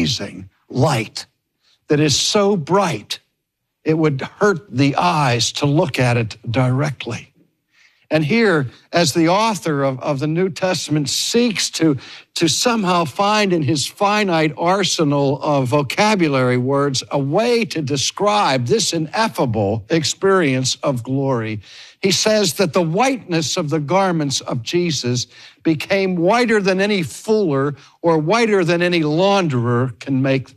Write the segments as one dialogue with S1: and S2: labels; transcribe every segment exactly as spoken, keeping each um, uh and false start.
S1: blazing light that is so bright, it would hurt the eyes to look at it directly. And here, as the author of, of the New Testament seeks to, to somehow find in his finite arsenal of vocabulary words a way to describe this ineffable experience of glory, he says that the whiteness of the garments of Jesus became whiter than any fuller or whiter than any launderer can make.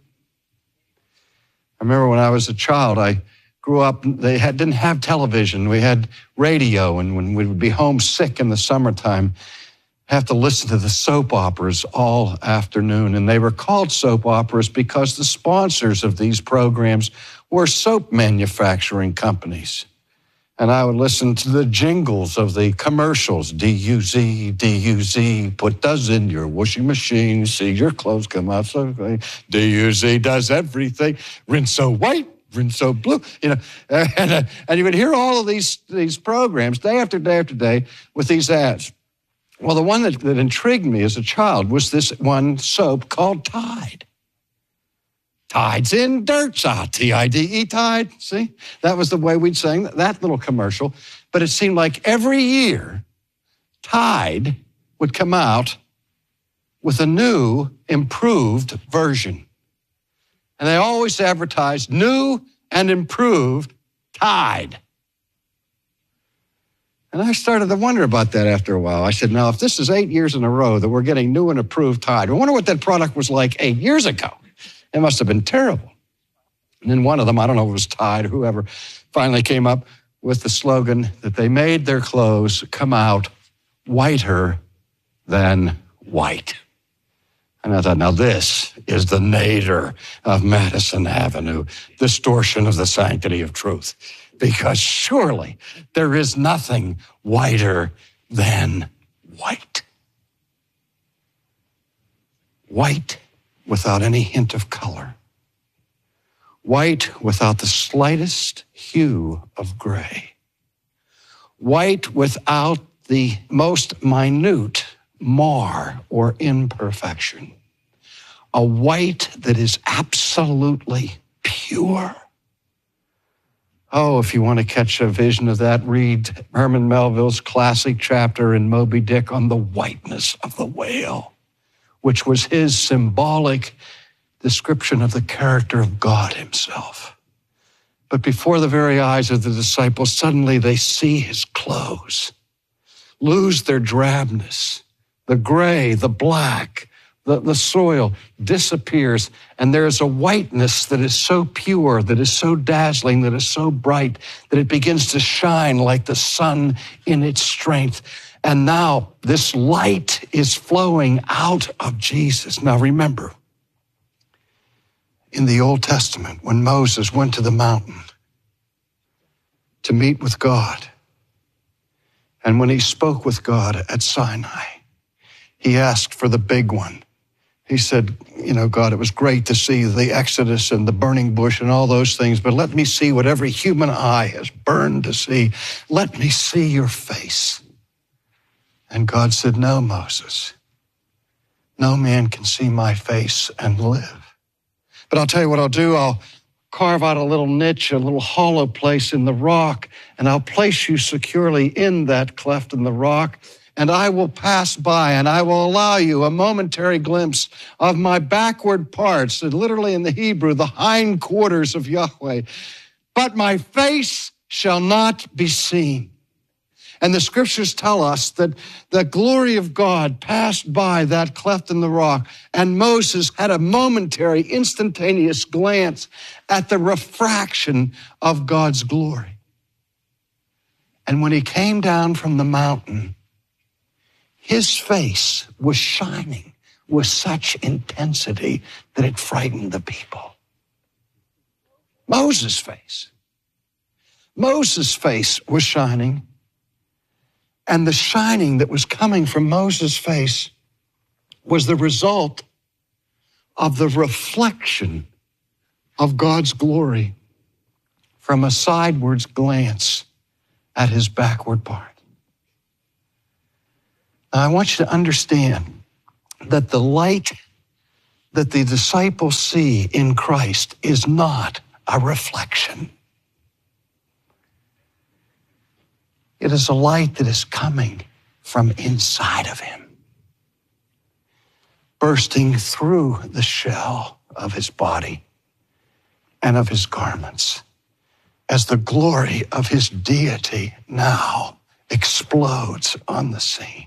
S1: I remember when I was a child, I grew up, they had, didn't have television. We had radio, and when we would be homesick in the summertime, have to listen to the soap operas all afternoon. And they were called soap operas because the sponsors of these programs were soap manufacturing companies. And I would listen to the jingles of the commercials. D U Z, D U Z, put those in your washing machine, see your clothes come out so clean. D U Z does everything. Rinse so white, rinse so blue. You know, and, uh, and you would hear all of these, these programs day after day after day with these ads. Well, the one that, that intrigued me as a child was this one soap called Tide. Tide's in dirt's out, T I D E, Tide. See, that was the way we'd sing that little commercial. But it seemed like every year, Tide would come out with a new, improved version. And they always advertised new and improved Tide. And I started to wonder about that after a while. I said, now, if this is eight years in a row that we're getting new and improved Tide, I wonder what that product was like eight years ago. It must have been terrible. And then one of them, I don't know if it was Tide or whoever, finally came up with the slogan that they made their clothes come out whiter than white. And I thought, now this is the nadir of Madison Avenue, distortion of the sanctity of truth. Because surely there is nothing whiter than white. White without any hint of color. White without the slightest hue of gray. White without the most minute mar or imperfection. A white that is absolutely pure. Oh, if you want to catch a vision of that, read Herman Melville's classic chapter in Moby Dick on the whiteness of the whale, which was his symbolic description of the character of God himself. But before the very eyes of the disciples, suddenly they see his clothes lose their drabness. The gray, the black, the, the soil disappears, and there is a whiteness that is so pure, that is so dazzling, that is so bright, that it begins to shine like the sun in its strength. And now this light is flowing out of Jesus. Now remember, in the Old Testament, when Moses went to the mountain to meet with God, and when he spoke with God at Sinai, he asked for the big one. He said, you know, God, it was great to see the Exodus and the burning bush and all those things, but let me see what every human eye has burned to see. Let me see your face. And God said, no, Moses, no man can see my face and live. But I'll tell you what I'll do. I'll carve out a little niche, a little hollow place in the rock, and I'll place you securely in that cleft in the rock, and I will pass by, and I will allow you a momentary glimpse of my backward parts, and literally in the Hebrew, the hindquarters of Yahweh. But my face shall not be seen. And the scriptures tell us that the glory of God passed by that cleft in the rock, and Moses had a momentary, instantaneous glance at the refraction of God's glory. And when he came down from the mountain, his face was shining with such intensity that it frightened the people. Moses' face. Moses' face was shining. And the shining that was coming from Moses' face was the result of the reflection of God's glory from a sidewards glance at his backward part. Now, I want you to understand that the light that the disciples see in Christ is not a reflection. It is a light that is coming from inside of him, bursting through the shell of his body and of his garments, as the glory of his deity now explodes on the scene.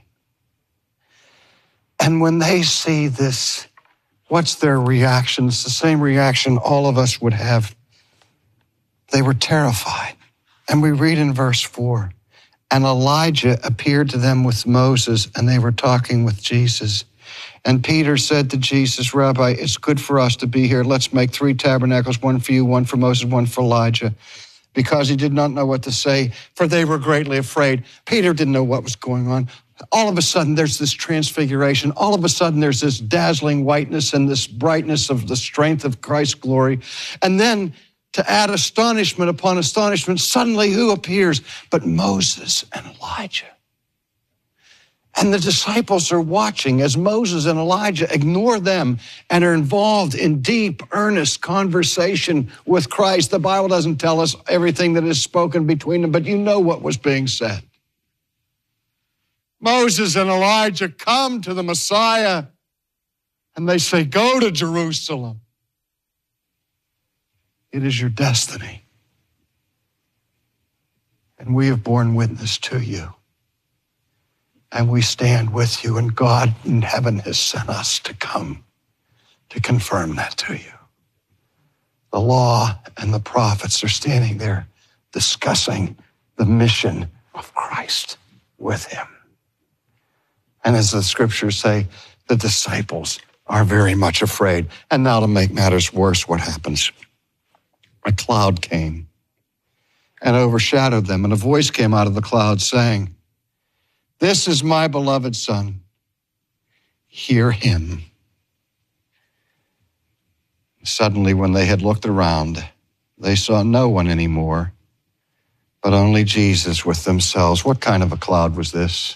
S1: And when they see this, what's their reaction? It's the same reaction all of us would have. They were terrified. And we read in verse four, and Elijah appeared to them with Moses, and they were talking with Jesus. And Peter said to Jesus, Rabbi, it's good for us to be here. Let's make three tabernacles, one for you, one for Moses, one for Elijah. Because he did not know what to say, for they were greatly afraid. Peter didn't know what was going on. All of a sudden, there's this transfiguration. All of a sudden, there's this dazzling whiteness and this brightness of the strength of Christ's glory. And then, to add astonishment upon astonishment, suddenly who appears but Moses and Elijah? And the disciples are watching as Moses and Elijah ignore them and are involved in deep, earnest conversation with Christ. The Bible doesn't tell us everything that is spoken between them, but you know what was being said. Moses and Elijah come to the Messiah and they say, go to Jerusalem. It is your destiny. And we have borne witness to you. And we stand with you, and God in heaven has sent us to come to confirm that to you. The law and the prophets are standing there discussing the mission of Christ with him. And as the scriptures say, the disciples are very much afraid. And now to make matters worse, what happens? A cloud came and overshadowed them, and a voice came out of the cloud saying, this is my beloved Son. Hear him. Suddenly, when they had looked around, they saw no one anymore, but only Jesus with themselves. What kind of a cloud was this?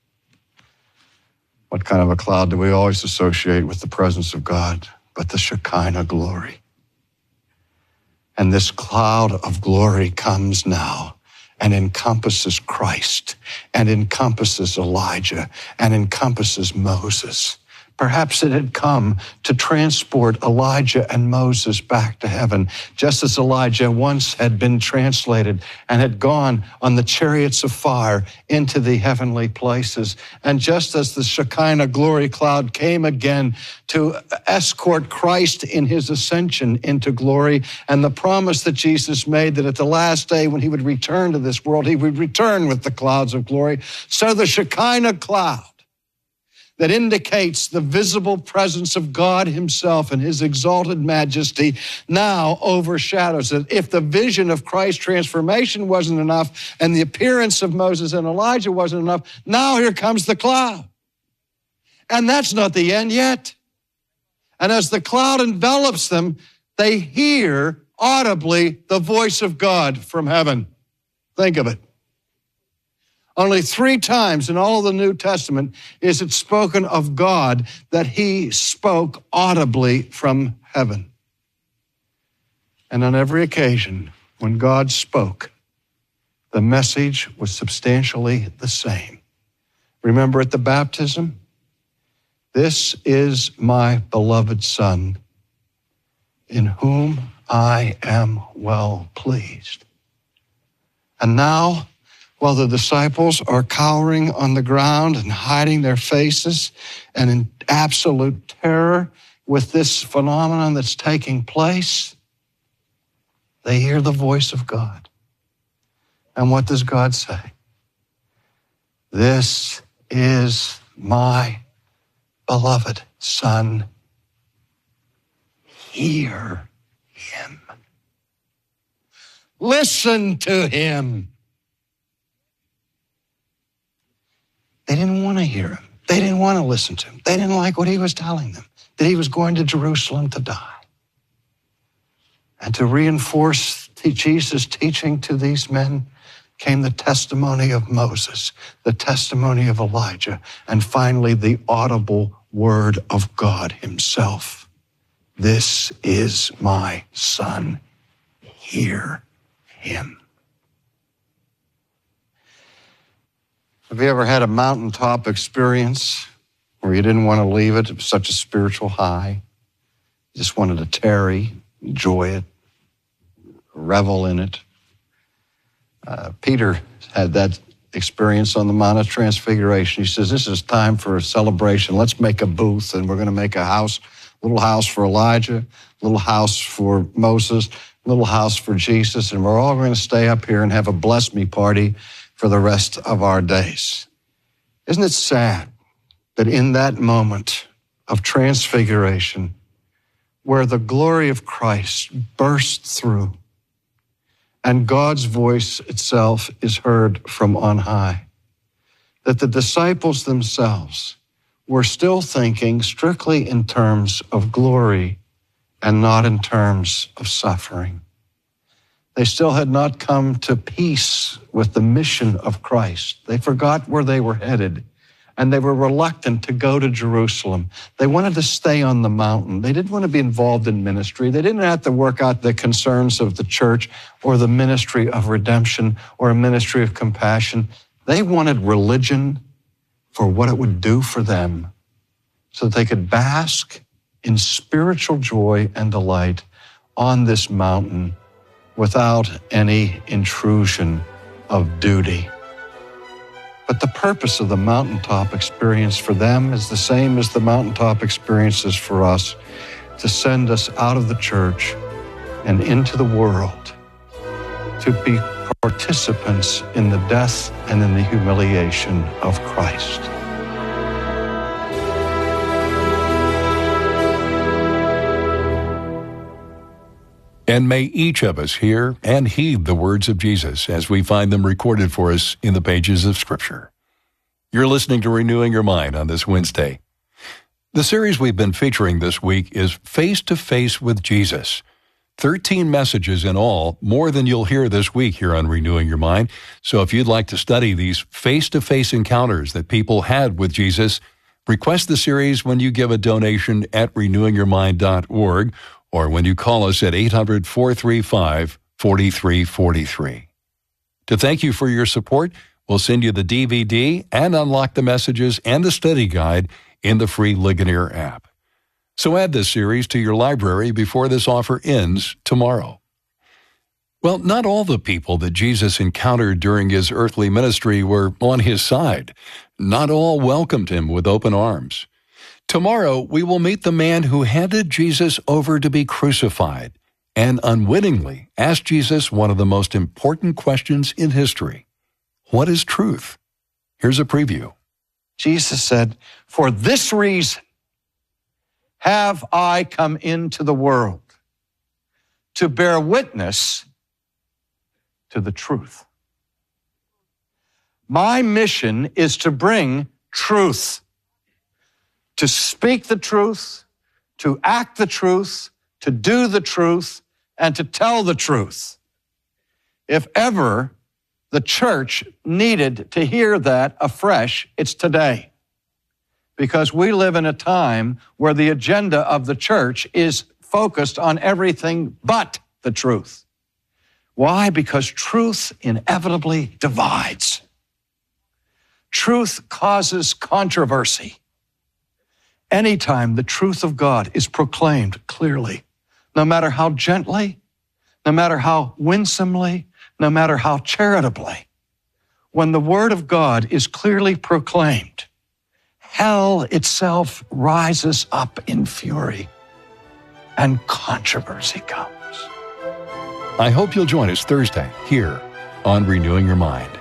S1: What kind of a cloud do we always associate with the presence of God? But the Shekinah glory. And this cloud of glory comes now and encompasses Christ, and encompasses Elijah, and encompasses Moses. Perhaps it had come to transport Elijah and Moses back to heaven, just as Elijah once had been translated and had gone on the chariots of fire into the heavenly places. And just as the Shekinah glory cloud came again to escort Christ in his ascension into glory, and the promise that Jesus made that at the last day when he would return to this world, he would return with the clouds of glory. So the Shekinah cloud that indicates the visible presence of God himself and his exalted majesty now overshadows it. If the vision of Christ's transformation wasn't enough and the appearance of Moses and Elijah wasn't enough, now here comes the cloud. And that's not the end yet. And as the cloud envelops them, they hear audibly the voice of God from heaven. Think of it. Only three times in all of the New Testament is it spoken of God that he spoke audibly from heaven. And on every occasion when God spoke, the message was substantially the same. Remember at the baptism? This is my beloved Son, in whom I am well pleased. And now, while the disciples are cowering on the ground and hiding their faces and in absolute terror with this phenomenon that's taking place, they hear the voice of God. And what does God say? This is my beloved Son. Hear him. Listen to him. They didn't want to hear him. They didn't want to listen to him. They didn't like what he was telling them, that he was going to Jerusalem to die. And to reinforce Jesus' teaching to these men came the testimony of Moses, the testimony of Elijah, and finally the audible word of God himself. "This is my son. Hear him." Have you ever had a mountaintop experience where you didn't want to leave it? It was such a spiritual high. You just wanted to tarry, enjoy it, revel in it. Uh, Peter had that experience on the Mount of Transfiguration. He says, this is time for a celebration. Let's make a booth, and we're going to make a house, little house for Elijah, little house for Moses, little house for Jesus, and we're all going to stay up here and have a bless me party for the rest of our days. Isn't it sad that in that moment of transfiguration, where the glory of Christ bursts through and God's voice itself is heard from on high, that the disciples themselves were still thinking strictly in terms of glory and not in terms of suffering? They still had not come to peace with the mission of Christ. They forgot where they were headed, and they were reluctant to go to Jerusalem. They wanted to stay on the mountain. They didn't want to be involved in ministry. They didn't have to work out the concerns of the church or the ministry of redemption or a ministry of compassion. They wanted religion for what it would do for them so that they could bask in spiritual joy and delight on this mountain without any intrusion of duty. But the purpose of the mountaintop experience for them is the same as the mountaintop experiences for us, to send us out of the church and into the world, to be participants in the death and in the humiliation of Christ.
S2: And may each of us hear and heed the words of Jesus as we find them recorded for us in the pages of Scripture. You're listening to Renewing Your Mind on this Wednesday. The series we've been featuring this week is Face to Face with Jesus. thirteen messages in all, more than you'll hear this week here on Renewing Your Mind. So if you'd like to study these face-to-face encounters that people had with Jesus, request the series when you give a donation at renewing your mind dot org or when you call us at eight hundred, four three five, four three four three. To thank you for your support, we'll send you the D V D and unlock the messages and the study guide in the free Ligonier app. So add this series to your library before this offer ends tomorrow. Well, not all the people that Jesus encountered during his earthly ministry were on his side. Not all welcomed him with open arms. Tomorrow, we will meet the man who handed Jesus over to be crucified and unwittingly asked Jesus one of the most important questions in history. What is truth? Here's a preview.
S1: Jesus said, "For this reason have I come into the world, to bear witness to the truth." My mission is to bring truth, to speak the truth, to act the truth, to do the truth, and to tell the truth. If ever the church needed to hear that afresh, it's today. Because we live in a time where the agenda of the church is focused on everything but the truth. Why? Because truth inevitably divides. Truth causes controversy. Anytime the truth of God is proclaimed clearly, no matter how gently, no matter how winsomely, no matter how charitably, when the word of God is clearly proclaimed, hell itself rises up in fury and controversy comes.
S2: I hope you'll join us Thursday here on Renewing Your Mind.